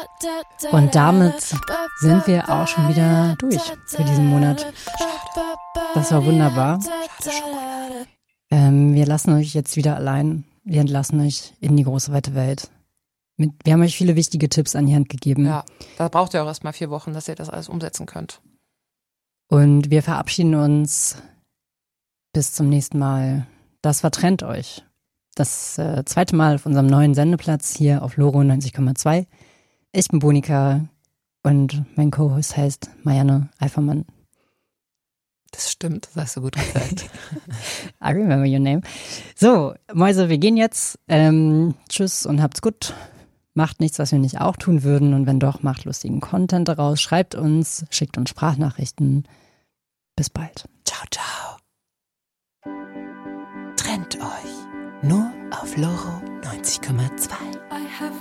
Und damit sind wir auch schon wieder durch für diesen Monat. Das war wunderbar. Wir lassen euch jetzt wieder allein. Wir entlassen euch in die große weite Welt. Wir haben euch viele wichtige Tipps an die Hand gegeben. Ja, da braucht ihr auch erst mal 4 Wochen, dass ihr das alles umsetzen könnt. Und wir verabschieden uns bis zum nächsten Mal. Das war Trennt euch. Das zweite Mal auf unserem neuen Sendeplatz hier auf Loro 90,2. Ich bin Bonika und mein Co-Host heißt Marianne Eifermann. Das stimmt, das hast du gut gesagt. I remember your name. So, Mäuse, wir gehen jetzt. Tschüss und habt's gut. Macht nichts, was wir nicht auch tun würden. Und wenn doch, macht lustigen Content daraus. Schreibt uns, schickt uns Sprachnachrichten. Bis bald. Ciao, ciao. Trennt euch. Nur auf Loro 90,2.